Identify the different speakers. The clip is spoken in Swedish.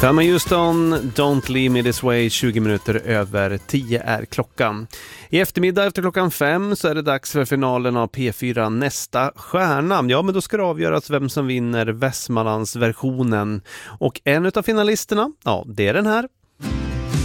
Speaker 1: Thelma Houston, Don't Leave Me This Way, 20 minuter över 10 är klockan. I eftermiddag efter klockan 5 så är det dags för finalen av P4 Nästa stjärna. Ja, men då ska det avgöras vem som vinner Västmanlands versionen. Och en av finalisterna, ja, det är den här.